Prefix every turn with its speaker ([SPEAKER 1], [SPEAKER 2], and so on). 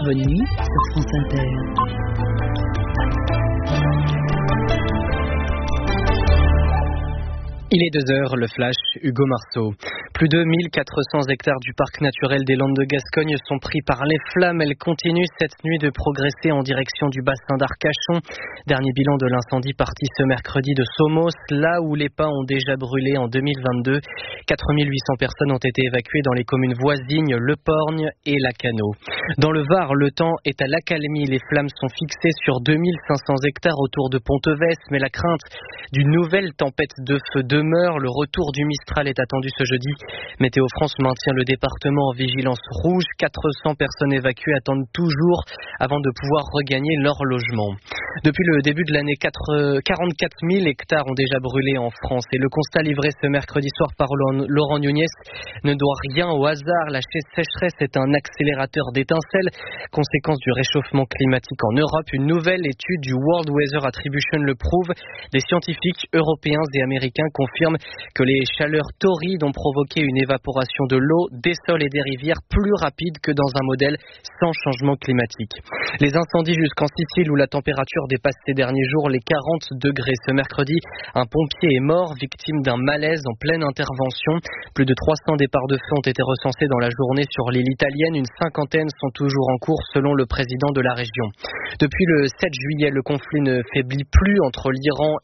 [SPEAKER 1] Bonne nuit sur France Inter.
[SPEAKER 2] Il est 2h, le flash, Hugo Marceau. Plus de 1400 hectares du parc naturel des Landes de Gascogne sont pris par les flammes. Elles continuent cette nuit de progresser en direction du bassin d'Arcachon. Dernier bilan de l'incendie parti ce mercredi de Somos, là où les pins ont déjà brûlé en 2022. 4800 personnes ont été évacuées dans les communes voisines, Le Porgne et Lacanau. Dans le Var, le temps est à l'accalmie. Les flammes sont fixées sur 2500 hectares autour de Ponteves, mais la crainte d'une nouvelle tempête de feu demeure. Le retour du Mistral est attendu ce jeudi. Météo France maintient le département en vigilance rouge. 400 personnes évacuées attendent toujours avant de pouvoir regagner leur logement. Depuis le début de l'année, 44 000 hectares ont déjà brûlé en France. Et le constat livré ce mercredi soir par Laurent Nunez ne doit rien au hasard. La sécheresse est un accélérateur d'étincelles, conséquence du réchauffement climatique en Europe. Une nouvelle étude du World Weather Attribution le prouve. Des scientifiques européens et américains confirment que les chaleurs torrides ont provoqué une évaporation de l'eau, des sols et des rivières plus rapide que dans un modèle sans changement climatique. Les incendies jusqu'en Sicile où la température dépasse ces derniers jours les 40 degrés. Ce mercredi, un pompier est mort, victime d'un malaise en pleine intervention. Plus de 300 départs de feu ont été recensés dans la journée sur l'île italienne. Une cinquantaine sont toujours en cours selon le président de la région. Depuis le 7 juillet, le conflit ne faiblit plus entre l'Iran